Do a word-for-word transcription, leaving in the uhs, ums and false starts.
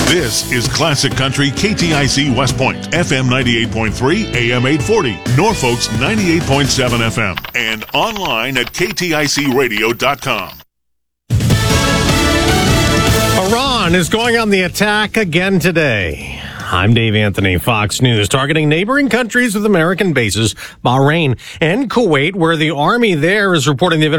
This is Classic Country K T I C West Point, F M ninety-eight point three, A M eight forty, Norfolk's ninety-eight point seven F M, and online at K T I C radio dot com. Iran is going on the attack again today. I'm Dave Anthony, Fox News, targeting neighboring countries with American bases, Bahrain and Kuwait, where the army there is reporting they've been